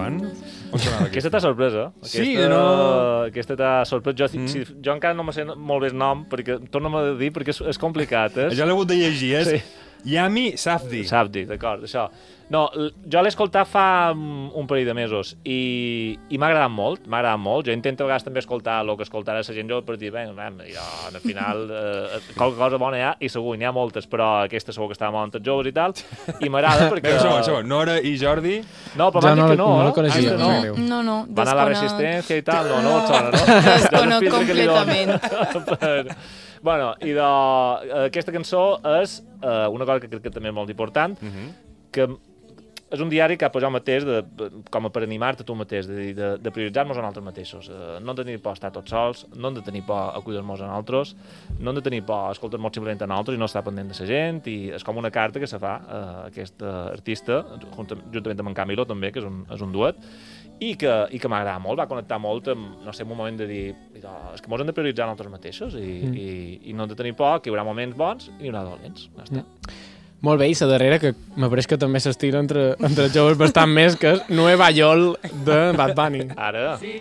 Joan? On sonava Aquesta t'ha sorprès, eh? Sí, no... Aquesta t'ha sorprès. Jo encara no me sé molt bé el nom, perquè torno a dir, perquè és complicat. Jo l'he hagut de llegir, és Yami Safdie. Safdie, d'acord, això. No, jo l'he escoltat fa un parell de mesos i m'ha agradat molt, Jo intento a vegades també escoltar el que escoltarà la gent jove per dir, jo, al final, qualque cosa bona hi ha, i segur, n'hi ha moltes, però aquesta segur que estava molt entre joves i tal, i m'agrada perquè... Segon, Nora i Jordi... No, però van dir que no. No la coneixia. No, van a la Resistència i tal, no et sona, no? Desconec completament. Bueno, i aquesta cançó és una cosa que crec que també és molt important, que és un diari que ha posat mateix com per animar-te tu mateix, de prioritzar-nos a nosaltres mateixos. No hem de tenir por a estar tots sols, no hem de tenir por a cuidar-nos a nosaltres, no hem de tenir por a escoltar-nos simplement a nosaltres i no estar pendent de la gent, i és com una carta que se fa a aquest artista, juntament amb en Camilo també, que és un duet, i que m'agrada molt, va connectar molt amb, no sé, en un moment de dir, és que ens hem de prioritzar a nosaltres mateixos i no hem de tenir por, que hi haurà moments bons i hi haurà dolents, ja està. Molt bé, i la darrera, que m'apareix que també s'estira entre joves bastant més, que és Nueva York de Bad Bunny. Ara...